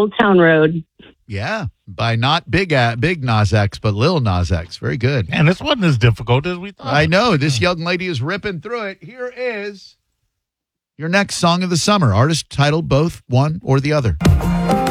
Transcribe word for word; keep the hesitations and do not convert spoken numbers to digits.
Old Town Road. Yeah, by not big uh, big Nas X, but Lil Nas X. Very good. And this wasn't as difficult as we thought. I know. This young lady is ripping through it. Here is your next song of the summer. Artist title, both one or the other.